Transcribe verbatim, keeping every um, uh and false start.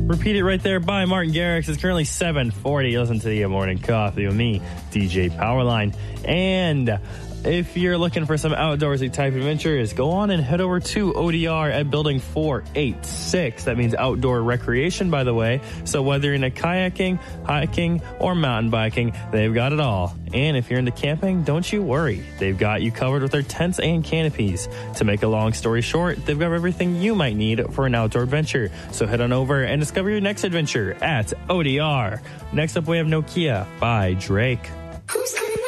Repeat It Right There by Martin Garrix. It's currently seven forty. Listen to the Morning Coffee with me, D J Powerline. And if you're looking for some outdoorsy type adventures, go on and head over to O D R at Building four eighty-six. That means outdoor recreation, by the way. So whether you're into kayaking, hiking, or mountain biking, they've got it all. And if you're into camping, don't you worry. They've got you covered with their tents and canopies. To make a long story short, they've got everything you might need for an outdoor adventure. So head on over and discover your next adventure at O D R. Next up, we have Nokia by Drake. Who's